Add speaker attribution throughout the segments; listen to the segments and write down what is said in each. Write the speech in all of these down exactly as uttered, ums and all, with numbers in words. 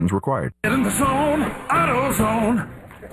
Speaker 1: required.
Speaker 2: Get in the zone, AutoZone.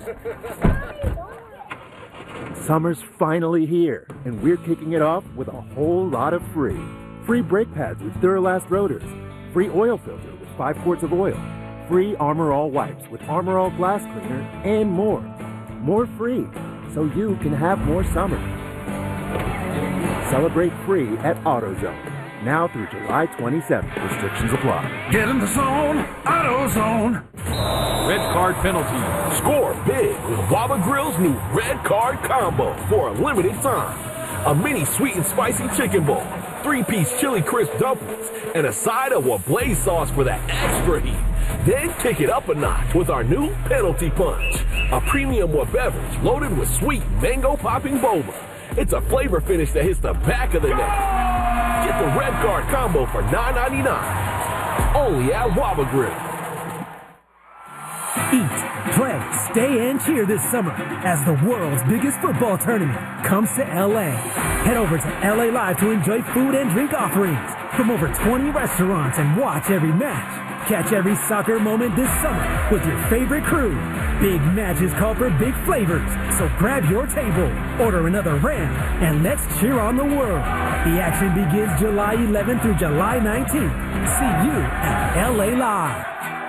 Speaker 3: Summer's finally here, and we're kicking it off with a whole lot of free. Free brake pads with Duralast rotors. Free oil filter with five quarts of oil. Free Armor All wipes with Armor All glass cleaner, and more. More free, so you can have more summer. Celebrate free at AutoZone. Now through July twenty-seventh. Restrictions apply.
Speaker 2: Get in the zone, AutoZone.
Speaker 4: Red card penalty. Score big with Waba Grill's new red card combo for a limited time. A mini sweet and spicy chicken bowl, three-piece chili crisp dumplings, and a side of Wablaze sauce for that extra heat. Then kick it up a notch with our new Penalty Punch, a premium Wa beverage loaded with sweet mango popping boba. It's a flavor finish that hits the back of the neck. Get the red card combo for nine ninety-nine. Only at Waba Grill.
Speaker 5: Eat, play, stay, and cheer this summer as the world's biggest football tournament comes to L A. Head over to L A Live to enjoy food and drink offerings from over twenty restaurants and watch every match. Catch every soccer moment this summer with your favorite crew. Big matches call for big flavors, so grab your table, order another round, and let's cheer on the world. The action begins July eleventh through July nineteenth. See you at L A Live.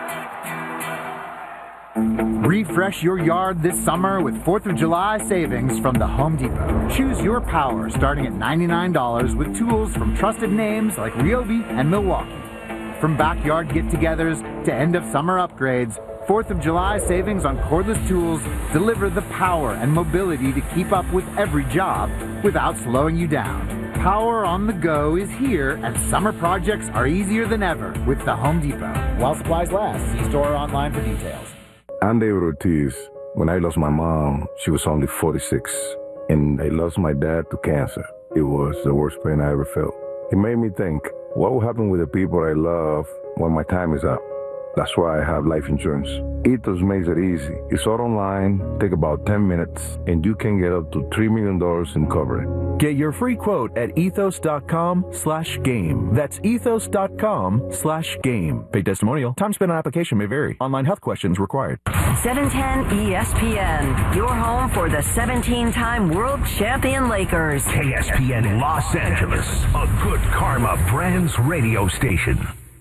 Speaker 6: Refresh your yard this summer with fourth of July savings from the Home Depot. Choose your power starting at ninety-nine dollars with tools from trusted names like Ryobi and Milwaukee. From backyard get-togethers to end-of-summer upgrades, fourth of July savings on cordless tools deliver the power and mobility to keep up with every job without slowing you down. Power on the go is here, and summer projects are easier than ever with the Home Depot. While supplies last, see store or online for details.
Speaker 7: I'm David Ortiz. When I lost my mom, she was only forty-six, and I lost my dad to cancer. It was the worst pain I ever felt. It made me think, what will happen with the people I love when my time is up? That's why I have life insurance. Ethos makes it easy. It's all online, take about ten minutes, and you can get up to three million dollars in coverage.
Speaker 1: Get your free quote at ethos.com slash game. That's ethos.com slash game. Paid testimonial. Time spent on application may vary. Online health questions required.
Speaker 8: seven ten E S P N, your home for the seventeen-time world champion Lakers.
Speaker 9: K S P N Los Angeles, a Good Karma Brands radio station.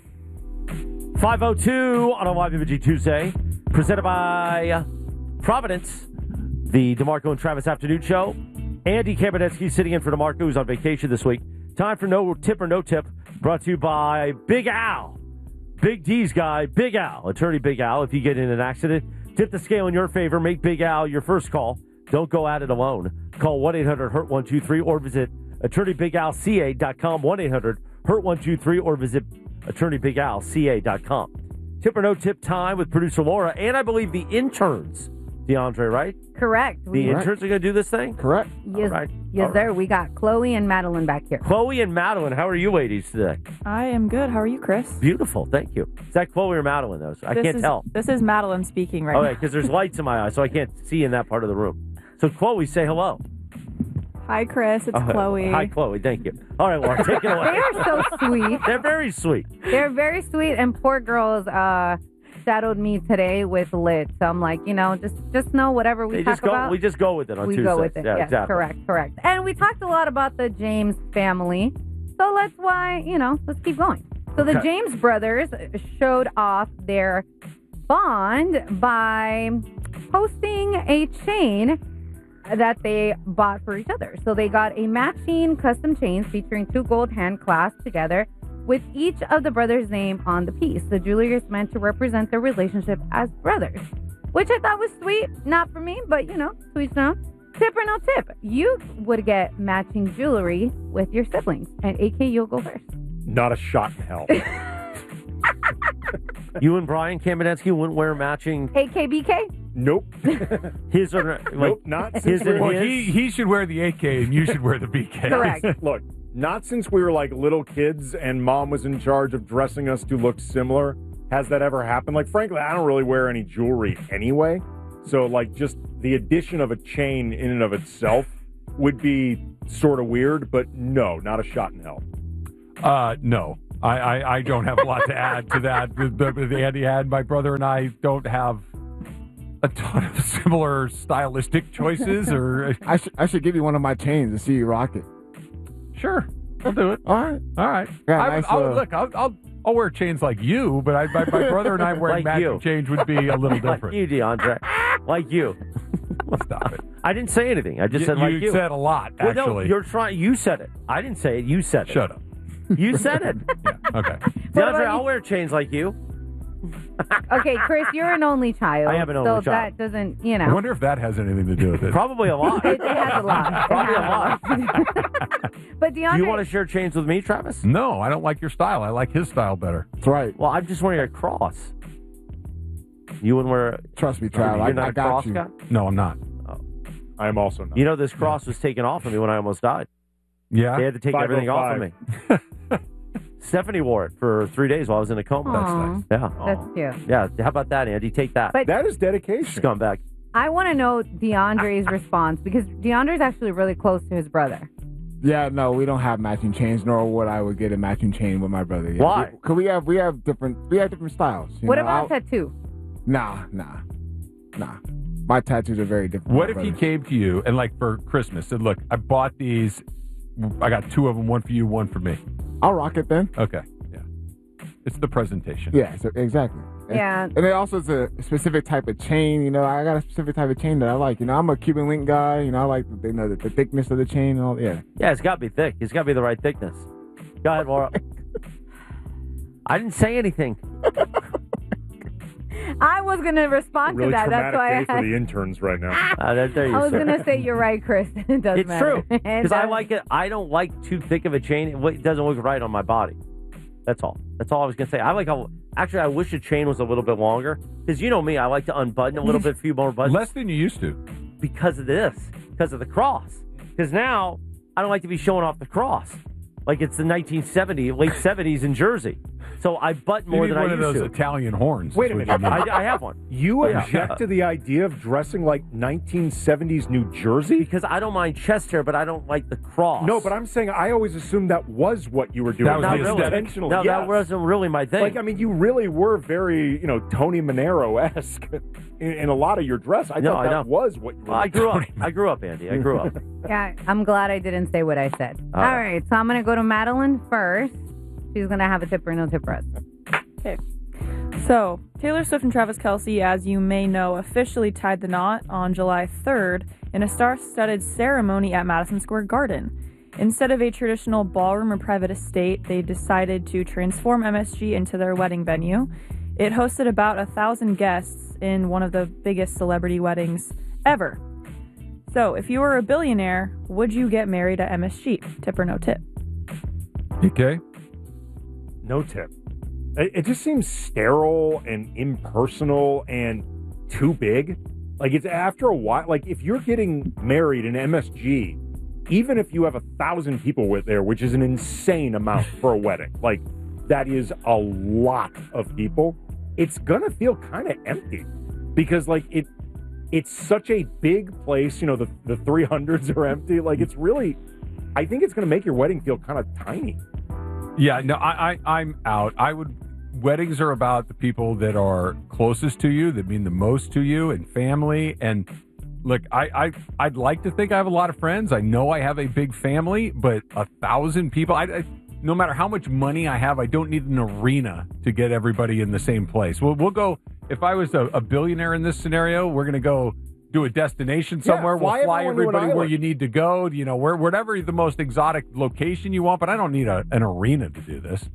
Speaker 10: five oh two on a Y V G Tuesday, presented by Providence, the DeMarco and Travis Afternoon Show. Andy Kamenetsky sitting in for DeMarco, who's on vacation this week. Time for No Tip or No Tip, brought to you by Big Al. Big D's guy, Big Al, attorney Big Al. If you get in an accident, tip the scale in your favor, make Big Al your first call. Don't go at it alone. Call one eight hundred hurt one two three or visit attorney big al c a dot com, one eight hundred hurt one two three or visit attorney big al c a dot com. Tip or no tip time with producer Laura, and I believe the interns, DeAndre, right?
Speaker 11: Correct.
Speaker 10: The
Speaker 11: We-
Speaker 10: interns are going to do this thing?
Speaker 12: Correct.
Speaker 11: Yes,
Speaker 10: All right.
Speaker 11: yes
Speaker 10: All
Speaker 11: sir.
Speaker 10: right.
Speaker 11: We got Chloe and Madeline back here.
Speaker 10: Chloe and Madeline, how are you ladies today?
Speaker 13: I am good. How are you, Chris?
Speaker 10: Beautiful, thank you. Is that Chloe or Madeline, though? I
Speaker 13: This
Speaker 10: can't
Speaker 13: is,
Speaker 10: tell.
Speaker 13: This is Madeline speaking right
Speaker 10: Okay,
Speaker 13: now.
Speaker 10: because there's lights in my eyes, so I can't see in that part of the room. So, Chloe, say hello.
Speaker 13: Hi, Chris. It's
Speaker 10: Oh,
Speaker 13: Chloe.
Speaker 10: Hi, Chloe. Thank you. All right, Laura, take it away.
Speaker 11: They are so sweet.
Speaker 10: They're very sweet.
Speaker 11: They're very sweet, and poor girls uh, shadowed me today with lit. So I'm like, you know, just just know whatever we
Speaker 10: They
Speaker 11: talk
Speaker 10: just go,
Speaker 11: about.
Speaker 10: we just go with it on
Speaker 11: we
Speaker 10: Tuesdays.
Speaker 11: go with it.
Speaker 10: Yeah,
Speaker 11: yes,
Speaker 10: exactly.
Speaker 11: correct, correct. And we talked a lot about the James family. So let's why, you know, let's keep going. So the
Speaker 10: Okay.
Speaker 11: James brothers showed off their bond by posting a chain that they bought for each other. So they got a matching custom chain featuring two gold hand clasps together with each of the brothers' name on the piece. The jewelry is meant to represent their relationship as brothers, which I thought was sweet. Not for me, but, you know, sweet to know. Tip or no tip, you would get matching jewelry with your siblings. And A K, you'll go first.
Speaker 12: Not a shot in hell.
Speaker 10: You and Brian Kamenetsky wouldn't wear matching
Speaker 11: A K B K?
Speaker 12: Nope.
Speaker 10: his or like,
Speaker 12: Nope, not
Speaker 10: his
Speaker 12: since
Speaker 10: and
Speaker 12: we're-
Speaker 14: Well,
Speaker 10: his.
Speaker 14: he, he should wear the A K and you should wear the B K.
Speaker 11: Correct.
Speaker 12: Look, not since we were like little kids and mom was in charge of dressing us to look similar has that ever happened. Like, frankly, I don't really wear any jewelry anyway. So, like, just the addition of a chain in and of itself would be sort of weird, but no, not a shot in hell.
Speaker 14: Uh, no. I, I, I don't have a lot to add to that. The, the, the Andy had, my brother and I don't have a ton of similar stylistic choices. Or
Speaker 15: I should I should give you one of my chains to see you rock it.
Speaker 14: Sure, I'll do it.
Speaker 15: All right,
Speaker 14: all right.
Speaker 15: Yeah,
Speaker 14: I,
Speaker 15: nice,
Speaker 14: I,
Speaker 15: uh,
Speaker 14: look, I'll, I'll I'll wear chains like you, but I, my, my brother and I wearing
Speaker 10: Like
Speaker 14: matching
Speaker 10: you.
Speaker 14: chains would be a little different.
Speaker 10: Like you, DeAndre. Like you.
Speaker 14: Stop it.
Speaker 10: I didn't say anything. I just
Speaker 14: You-
Speaker 10: said like
Speaker 14: you
Speaker 10: you.
Speaker 14: said a lot,
Speaker 10: Well, no,
Speaker 14: actually.
Speaker 10: you're trying. You said it. I didn't say it. You said it.
Speaker 14: Shut up.
Speaker 10: You said it.
Speaker 14: Okay.
Speaker 10: DeAndre, I'll wear chains like you.
Speaker 11: Okay, Chris, you're an only child.
Speaker 10: I am an
Speaker 11: so
Speaker 10: only child.
Speaker 11: that doesn't, you
Speaker 14: I
Speaker 11: know.
Speaker 14: wonder if that has anything to do with it.
Speaker 10: Probably a lot.
Speaker 11: It, it has a lot. It
Speaker 10: Probably a
Speaker 11: has
Speaker 10: lot.
Speaker 11: But
Speaker 10: Do
Speaker 11: DeAndre,
Speaker 10: you want to share chains with me, Travis?
Speaker 14: No, I don't like your style. I like his style better.
Speaker 15: That's right.
Speaker 10: Well, I'm just wearing a cross. You wouldn't wear.
Speaker 15: Trust me,
Speaker 10: You're
Speaker 15: Trav. I,
Speaker 10: not
Speaker 15: I
Speaker 10: a
Speaker 15: got
Speaker 10: cross
Speaker 15: you.
Speaker 10: guy?
Speaker 14: No, I'm not.
Speaker 12: I am also not.
Speaker 10: You know, this cross was taken off of me when I almost died.
Speaker 14: Yeah?
Speaker 10: They had to take
Speaker 12: five oh
Speaker 10: everything off of
Speaker 12: five.
Speaker 10: me. Stephanie wore it for three days while I was in a coma.
Speaker 11: Aw.
Speaker 10: Yeah.
Speaker 11: that's cute.
Speaker 10: Yeah. How about that, Andy? Take that.
Speaker 11: But
Speaker 12: That is dedication.
Speaker 10: Scumbag.
Speaker 11: I want to know DeAndre's response because DeAndre's actually really close to his brother.
Speaker 15: Yeah, no, we don't have matching chains, nor would I would get a matching chain with my brother. Yeah.
Speaker 10: Why?
Speaker 15: Because we have we have different we have different styles. you
Speaker 11: What
Speaker 15: know?
Speaker 11: about
Speaker 15: I'll-
Speaker 11: tattoo?
Speaker 15: Nah, nah, nah. My tattoos are very different.
Speaker 14: What
Speaker 15: from
Speaker 14: if
Speaker 15: my
Speaker 14: he
Speaker 15: brother's.
Speaker 14: came to you and, like, for Christmas, said, look, I bought these. I got two of them, one for you, one for me.
Speaker 15: I'll rock it then.
Speaker 14: Okay. Yeah. It's the presentation.
Speaker 15: Yeah, so, exactly. And-
Speaker 11: Yeah.
Speaker 15: And it also is a specific type of chain. You know, I got a specific type of chain that I like. You know, I'm a Cuban link guy. You know, I like the, you know, the, the thickness of the chain and all. Yeah.
Speaker 10: Yeah, it's got to be thick. It's got to be the right thickness. Go ahead, Laura. I didn't say anything.
Speaker 11: I was going to respond
Speaker 12: Really
Speaker 11: to that. That's
Speaker 12: traumatic
Speaker 11: why
Speaker 12: day
Speaker 11: I,
Speaker 12: for the interns right now.
Speaker 10: Uh, there, there you
Speaker 11: I was
Speaker 10: sir.
Speaker 11: going to say you're right, Chris. It does
Speaker 10: It's
Speaker 11: matter.
Speaker 10: true
Speaker 11: It
Speaker 10: because I
Speaker 11: does.
Speaker 10: like it. I don't like too thick of a chain. It w- it doesn't look right on my body. That's all. That's all I was gonna say. I like how. Actually, I wish the chain was a little bit longer because you know me. I like to unbutton a little bit, few more buttons.
Speaker 14: Less than you used to.
Speaker 10: Because of this, because of the cross. Because now I don't like to be showing off the cross like it's the nineteen seventies, late seventies in Jersey. So I button more
Speaker 14: you need
Speaker 10: than
Speaker 14: one
Speaker 10: I
Speaker 14: of
Speaker 10: used
Speaker 14: those
Speaker 10: to.
Speaker 14: Italian horns.
Speaker 12: Wait a
Speaker 14: is what
Speaker 12: minute.
Speaker 14: you need.
Speaker 10: I, I have one.
Speaker 12: You
Speaker 10: Yeah.
Speaker 12: object to the idea of dressing like nineteen seventies New Jersey?
Speaker 10: Because I don't mind chest hair, but I don't like the cross.
Speaker 12: No, but I'm saying I always assumed that was what you were doing.
Speaker 14: That was
Speaker 10: Not
Speaker 14: the
Speaker 10: really.
Speaker 14: aesthetic.
Speaker 12: Intentional.
Speaker 10: No,
Speaker 12: yes.
Speaker 10: that wasn't really my thing.
Speaker 12: Like, I mean, you really were very, you know, Tony Monero-esque in, in a lot of your dress. I
Speaker 10: No,
Speaker 12: thought
Speaker 10: I
Speaker 12: that
Speaker 10: know.
Speaker 12: was what you were
Speaker 10: Well, I grew up. I grew up, Andy. I grew up.
Speaker 11: Yeah, I'm glad I didn't say what I said.
Speaker 10: All
Speaker 11: All
Speaker 10: right.
Speaker 11: right, so I'm going to go to Madeline first. She's going to have a tip or no tip for us.
Speaker 13: Okay. So, Taylor Swift and Travis Kelce, as you may know, officially tied the knot on July third in a star-studded ceremony at Madison Square Garden. Instead of a traditional ballroom or private estate, they decided to transform M S G into their wedding venue. It hosted about a thousand guests in one of the biggest celebrity weddings ever. So, if you were a billionaire, would you get married at M S G? Tip or no tip?
Speaker 14: Okay.
Speaker 12: No tip. It, it just seems sterile and impersonal and too big. Like, it's after a while. Like, if you're getting married in M S G, even if you have a thousand people with there, which is an insane amount for a wedding, like, that is a lot of people, it's gonna feel kind of empty because, like, it it's such a big place. You know, the the three hundreds are empty. Like, it's really, I think it's gonna make your wedding feel kind of tiny.
Speaker 14: Yeah, no, I, I, I'm out. I would. Weddings are about the people that are closest to you, that mean the most to you, and family. And look, I, I, I'd like to think I have a lot of friends. I know I have a big family, but a thousand people. I, I, no matter how much money I have, I don't need an arena to get everybody in the same place. We'll, we'll go. If I was a, a billionaire in this scenario, we're going to go do a destination somewhere.
Speaker 12: Yeah, fly
Speaker 14: we'll fly
Speaker 12: everyone to an
Speaker 14: everybody where
Speaker 12: island.
Speaker 14: you need to go. You know, where whatever the most exotic location you want. But I don't need a, an arena to do this.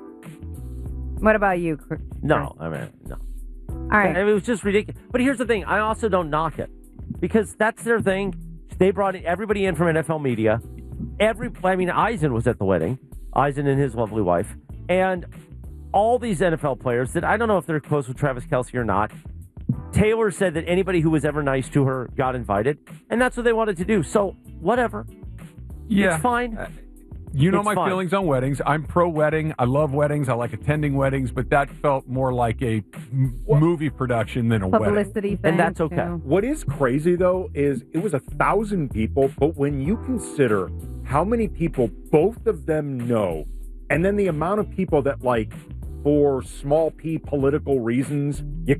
Speaker 11: What about you, Chris?
Speaker 10: No, I mean, no.
Speaker 11: All right.
Speaker 10: It was just ridiculous. But here's the thing. I also don't knock it because that's their thing. They brought everybody in from N F L media. Every, I mean, Eisen was at the wedding. Eisen and his lovely wife. And all these N F L players that I don't know if they're close with Travis Kelce or not. Taylor said that anybody who was ever nice to her got invited. And that's what they wanted to do. So, whatever.
Speaker 14: Yeah.
Speaker 10: It's fine.
Speaker 14: Uh, You know
Speaker 10: It's
Speaker 14: my
Speaker 10: fine.
Speaker 14: feelings on weddings. I'm pro wedding. I love weddings. I like attending weddings, but that felt more like a m- movie production than a wedding.
Speaker 11: Publicity thing.
Speaker 10: And that's okay.
Speaker 11: too.
Speaker 12: What is crazy, though, is it was a thousand people, but when you consider how many people both of them know And then the amount of people that, like, for small p political reasons, you